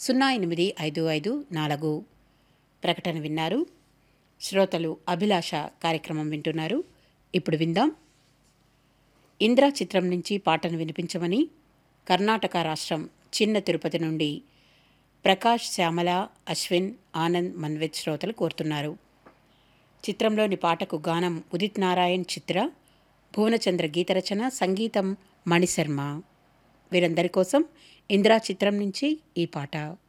0855 ప్రకటన విన్నారు. శ్రోతలు అభిలాష కార్యక్రమం వింటున్నారు. ఇప్పుడు విందాం. ఇంద్ర చిత్రం నుంచి పాటను వినిపించమని కర్ణాటక రాష్ట్రం చిన్న తిరుపతి నుండి ప్రకాష్, శ్యామల, అశ్విన్, ఆనంద్, మన్విత్ శ్రోతలు కోరుతున్నారు. చిత్రంలోని పాటకు గానం ఉదిత్ నారాయణ్, చిత్ర, భువనచంద్ర గీతరచన, సంగీతం మణిశర్మ. వీరందరి కోసం ఇంద్రా చిత్రం నుంచి ఈ పాట.